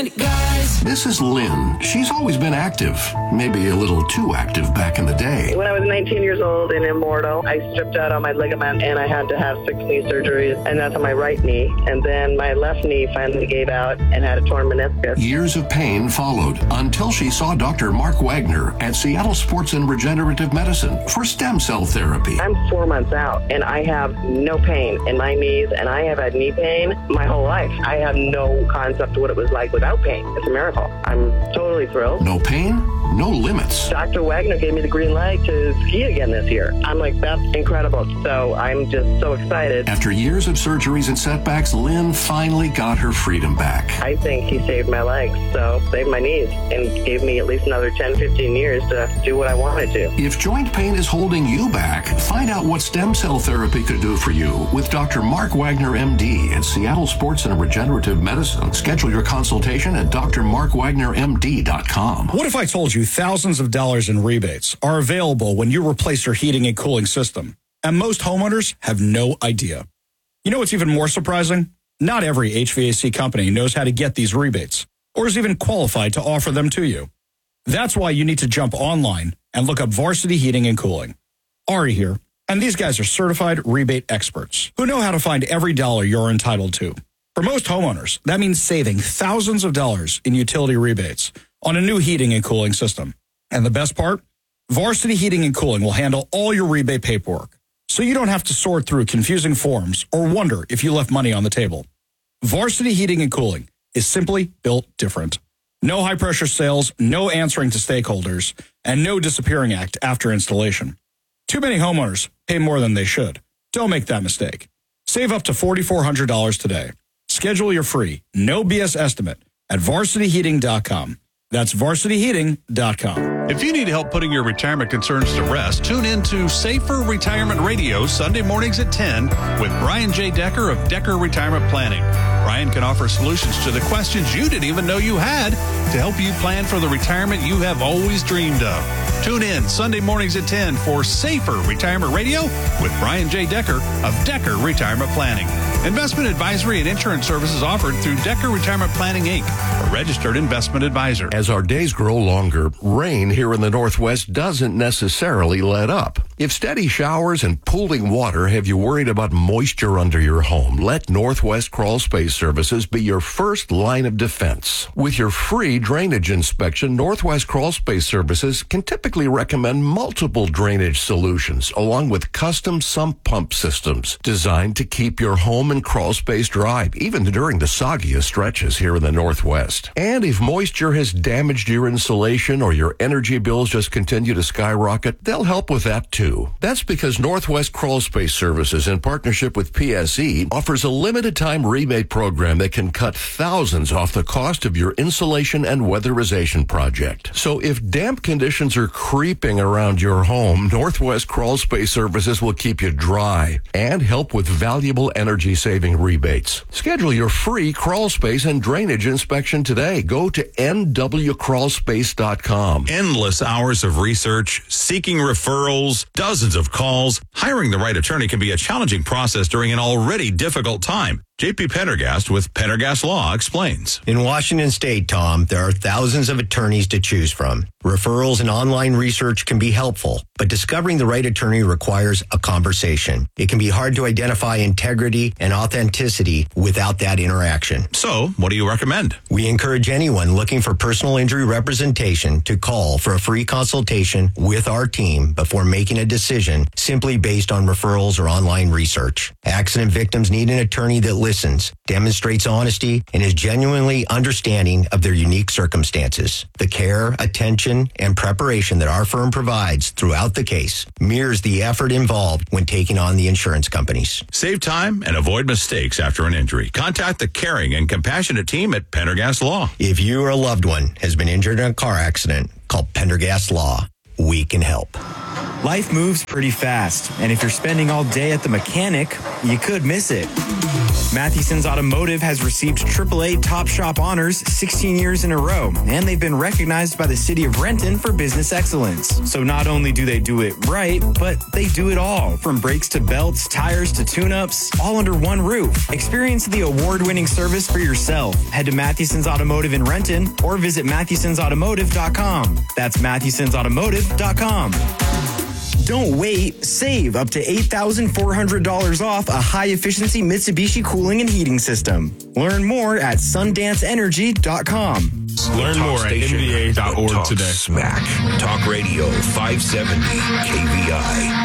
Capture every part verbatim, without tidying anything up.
This is Lynn. She's always been active, maybe a little too active back in the day. When I was nineteen years old and immortal, I stripped out all my ligament and I had to have six knee surgeries, and that's on my right knee. And then my left knee finally gave out and had a torn meniscus. Years of pain followed until she saw Doctor Mark Wagner at Seattle Sports and Regenerative Medicine for stem cell therapy. I'm four months out and I have no pain in my knees, and I have had knee pain my whole life. I have no concept of what it was like without pain. It's a miracle. I'm totally thrilled. No pain, no limits. Doctor Wagner gave me the green light to ski again this year. I'm like, that's incredible. So I'm just so excited. After years of surgeries and setbacks, Lynn finally got her freedom back. I think he saved my legs, so saved my knees, and gave me at least another ten, fifteen years to do what I wanted to. If joint pain is holding you back, find out what stem cell therapy could do for you with Doctor Mark Wagner, M D, at Seattle Sports and Regenerative Medicine. Schedule your consultation at d r mark wagner m d dot com. What if I told you thousands of dollars in rebates are available when you replace your heating and cooling system, and most homeowners have no idea? You know what's even more surprising? Not every H V A C company knows how to get these rebates, or is even qualified to offer them to you. That's why you need to jump online and look up Varsity Heating and Cooling. Ari here, and these guys are certified rebate experts who know how to find every dollar you're entitled to. For most homeowners, that means saving thousands of dollars in utility rebates on a new heating and cooling system. And the best part? Varsity Heating and Cooling will handle all your rebate paperwork, so you don't have to sort through confusing forms or wonder if you left money on the table. Varsity Heating and Cooling is simply built different. No high-pressure sales, no answering to stakeholders, and no disappearing act after installation. Too many homeowners pay more than they should. Don't make that mistake. Save up to four thousand four hundred dollars today. Schedule your free, no B S estimate at varsity heating dot com. That's varsity heating dot com. If you need help putting your retirement concerns to rest, tune in to Safer Retirement Radio Sunday mornings at ten with Brian J. Decker of Decker Retirement Planning. Brian can offer solutions to the questions you didn't even know you had to help you plan for the retirement you have always dreamed of. Tune in Sunday mornings at ten for Safer Retirement Radio with Brian J. Decker of Decker Retirement Planning. Investment advisory and insurance services offered through Decker Retirement Planning, Incorporated, a registered investment advisor. As our days grow longer, rain here in the Northwest doesn't necessarily let up. If steady showers and pooling water have you worried about moisture under your home, let Northwest Crawl Space Services be your first line of defense. With your free drainage inspection, Northwest Crawl Space Services can typically recommend multiple drainage solutions along with custom sump pump systems designed to keep your home and crawl space dry, even during the soggiest stretches here in the Northwest. And if moisture has damaged your insulation or your energy bills just continue to skyrocket, they'll help with that too. That's because Northwest Crawl Space Services, in partnership with P S E, offers a limited time rebate program that can cut thousands off the cost of your insulation and weatherization project. So if damp conditions are creeping around your home, Northwest Crawl Space Services will keep you dry and help with valuable energy saving rebates. Schedule your free crawl space and drainage inspection today. Go to N W crawl space dot com. Endless hours of research, seeking referrals, dozens of calls. Hiring the right attorney can be a challenging process during an already difficult time. J P Pendergast with Pendergast Law explains. In Washington State, Tom, there are thousands of attorneys to choose from. Referrals and online research can be helpful, but discovering the right attorney requires a conversation. It can be hard to identify integrity and authenticity without that interaction. So, what do you recommend? We encourage anyone looking for personal injury representation to call for a free consultation with our team before making a decision simply based on referrals or online research. Accident victims need an attorney that listens, demonstrates honesty, and is genuinely understanding of their unique circumstances. The care, attention, and preparation that our firm provides throughout the case mirrors the effort involved when taking on the insurance companies. Save time and avoid mistakes after an injury. Contact the caring and compassionate team at Pendergast Law. If you or a loved one has been injured in a car accident, call Pendergast Law. We can help. Life moves pretty fast, and if you're spending all day at the mechanic, you could miss it. Matheson's Automotive has received triple A Top Shop honors sixteen years in a row, and they've been recognized by the city of Renton for business excellence. So not only do they do it right, but they do it all, from brakes to belts, tires to tune-ups, all under one roof. Experience the award-winning service for yourself. Head to Matheson's Automotive in Renton or visit Mathesons Automotive dot com. That's Mathesons Automotive dot com. Don't wait. Save up to eight thousand four hundred dollars off a high-efficiency Mitsubishi cooling and heating system. Learn more at Sundance Energy dot com. Learn more at N V A dot org today. Smack. Talk Radio five seventy K V I.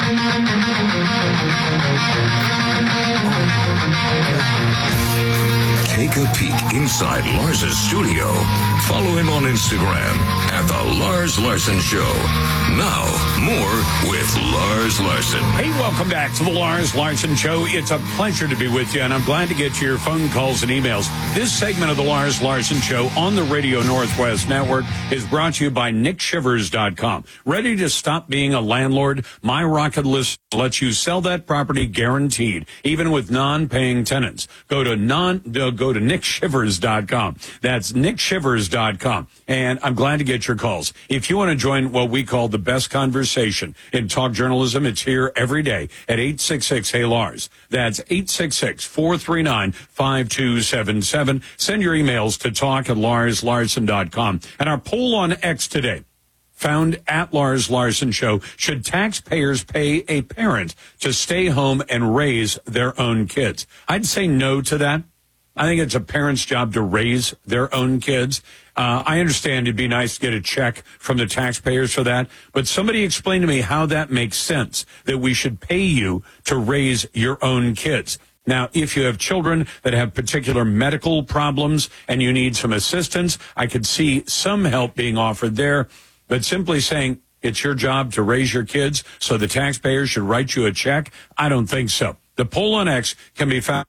Take a peek inside Lars's studio. Follow him on Instagram at The Lars Larson Show. Now, more with Lars Larson. Hey, welcome back to The Lars Larson Show. It's a pleasure to be with you, and I'm glad to get to your phone calls and emails. This segment of The Lars Larson Show on the Radio Northwest Network is brought to you by Nick Shivers dot com. Ready to stop being a landlord? My Rocket List lets you sell that property guaranteed, even with non-paying tenants. Go to non uh, go to Nick Shivers dot com. That's Nick Shivers dot com. And I'm glad to get your calls. If you want to join what we call the best conversation in talk journalism, it's here every day at eight six six, Hey Lars. That's eight six six, four three nine, five two seven seven. Send your emails to talk at Lars Larson dot com. And our poll on X today, found at Lars Larson Show: should taxpayers pay a parent to stay home and raise their own kids? I'd say no to that. I think it's a parent's job to raise their own kids. Uh, I understand it'd be nice to get a check from the taxpayers for that, but somebody explain to me how that makes sense, that we should pay you to raise your own kids. Now, if you have children that have particular medical problems and you need some assistance, I could see some help being offered there. But simply saying it's your job to raise your kids, so the taxpayers should write you a check, I don't think so. The poll on X can be found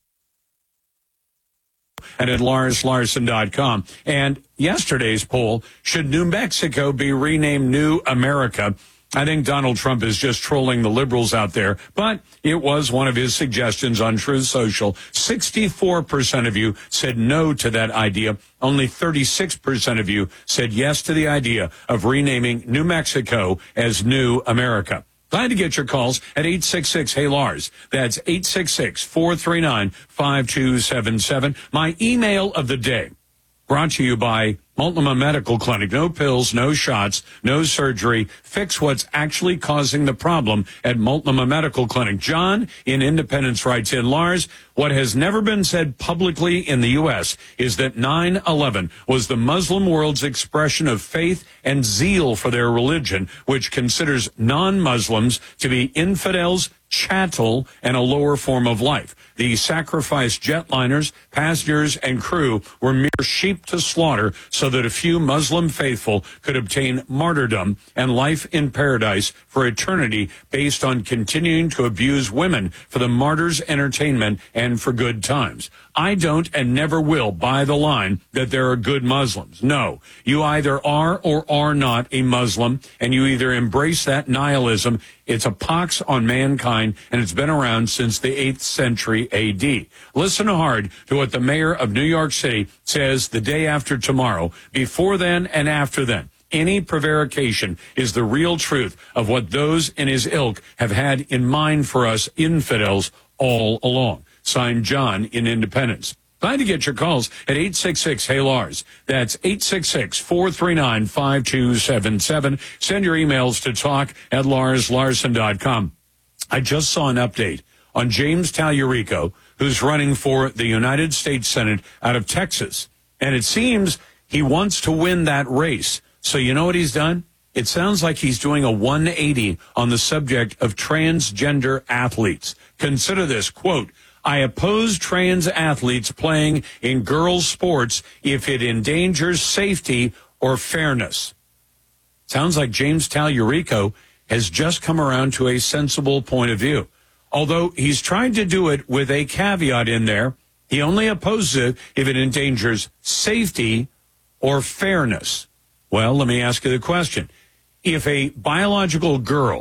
and at Lars Larson dot com. And yesterday's poll, should New Mexico be renamed New America? I think Donald Trump is just trolling the liberals out there, but it was one of his suggestions on Truth Social. sixty-four percent of you said no to that idea. Only thirty-six percent of you said yes to the idea of renaming New Mexico as New America. Glad to get your calls at eight six six, Hey Lars. That's eight six six, four three nine, five two seven seven. My email of the day, brought to you by Multnomah Medical Clinic. No pills, no shots, no surgery. Fix what's actually causing the problem at Multnomah Medical Clinic. John in Independence writes in, Lars, what has never been said publicly in the U S is that nine eleven was the Muslim world's expression of faith and zeal for their religion, which considers non-Muslims to be infidels, chattel, and a lower form of life. The sacrificed jetliners, passengers, and crew were mere sheep to slaughter so that a few Muslim faithful could obtain martyrdom and life in paradise for eternity based on continuing to abuse women for the martyrs' entertainment and for good times. I don't and never will buy the line that there are good Muslims. No, you either are or are not a Muslim, and you either embrace that nihilism. It's a pox on mankind, and it's been around since the eighth century A D. Listen hard to what the mayor of New York City says the day after tomorrow, before then and after then. Any prevarication is the real truth of what those in his ilk have had in mind for us infidels all along. Signed, John in Independence. Glad to get your calls at eight six six, Hey Lars. That's eight six six, four three nine, five two seven seven. Send your emails to talk at Lars Larson dot com. I just saw an update on James Tallurico, who's running for the United States Senate out of Texas. And it seems he wants to win that race. So you know what he's done? It sounds like he's doing a one eighty on the subject of transgender athletes. Consider this, quote, I oppose trans athletes playing in girls' sports if it endangers safety or fairness. Sounds like James Tallurico has just come around to a sensible point of view. Although he's trying to do it with a caveat in there, he only opposes it if it endangers safety or fairness. Well, let me ask you the question. If a biological girl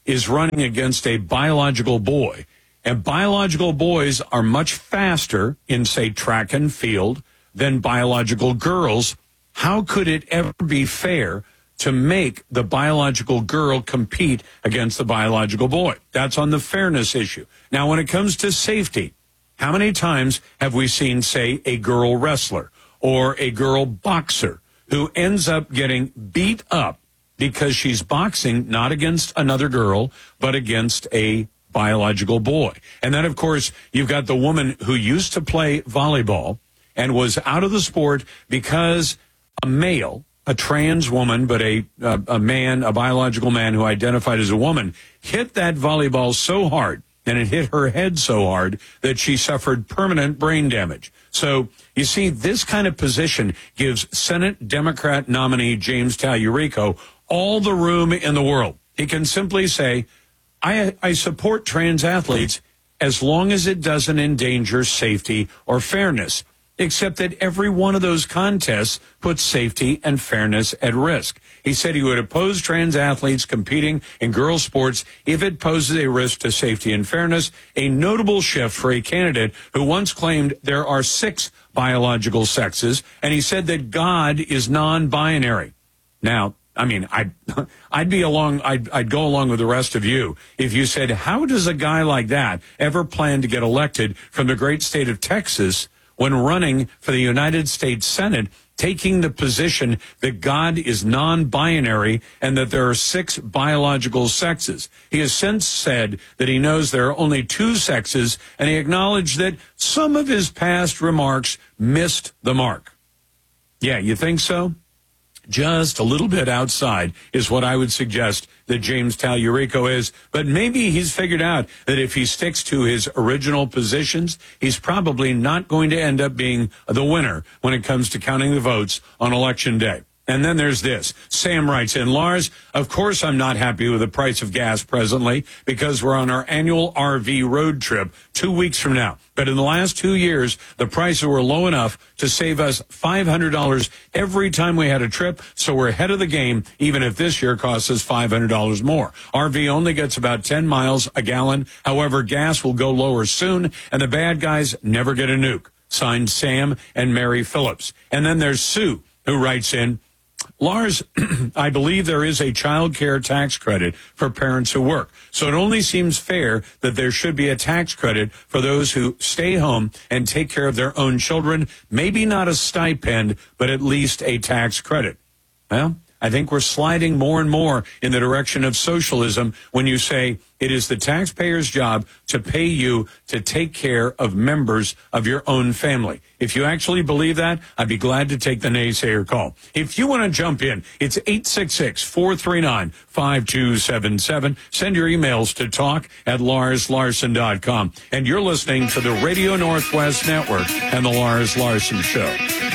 is running against a biological boy. And biological boys are much faster in, say, track and field than biological girls. How could it ever be fair to make the biological girl compete against the biological boy? That's on the fairness issue. Now, when it comes to safety, how many times have we seen, say, a girl wrestler or a girl boxer who ends up getting beat up because she's boxing not against another girl, but against a biological boy? And then, of course, you've got the woman who used to play volleyball and was out of the sport because a male, a trans woman, but a, a, a man, a biological man who identified as a woman, hit that volleyball so hard, and it hit her head so hard that she suffered permanent brain damage. So, you see, this kind of position gives Senate Democrat nominee James Tallurico all the room in the world. He can simply say, I, I support trans athletes as long as it doesn't endanger safety or fairness, except that every one of those contests puts safety and fairness at risk. He said he would oppose trans athletes competing in girls' sports if it poses a risk to safety and fairness, a notable shift for a candidate who once claimed there are six biological sexes, and he said that God is non-binary. Now, I mean, I'd, I'd be along, I'd, I'd go along with the rest of you if you said, how does a guy like that ever plan to get elected from the great state of Texas when running for the United States Senate, taking the position that God is non-binary and that there are six biological sexes? He has since said that he knows there are only two sexes, and he acknowledged that some of his past remarks missed the mark. Yeah, you think so? Just a little bit outside is what I would suggest that James Tallurico is. But maybe he's figured out that if he sticks to his original positions, he's probably not going to end up being the winner when it comes to counting the votes on Election Day. And then there's this. Sam writes in, Lars, of course I'm not happy with the price of gas presently because we're on our annual R V road trip two weeks from now. But in the last two years, the prices were low enough to save us five hundred dollars every time we had a trip. So we're ahead of the game, even if this year costs us five hundred dollars more. R V only gets about ten miles a gallon. However, gas will go lower soon, and the bad guys never get a nuke. Signed, Sam and Mary Phillips. And then there's Sue, who writes in, Lars, I believe there is a child care tax credit for parents who work. So it only seems fair that there should be a tax credit for those who stay home and take care of their own children. Maybe not a stipend, but at least a tax credit. Well, I think we're sliding more and more in the direction of socialism when you say it is the taxpayer's job to pay you to take care of members of your own family. If you actually believe that, I'd be glad to take the naysayer call. If you want to jump in, it's eight six six, four three nine, five two seven seven. Send your emails to talk at lars larson dot com. And you're listening to the Radio Northwest Network and the Lars Larson Show.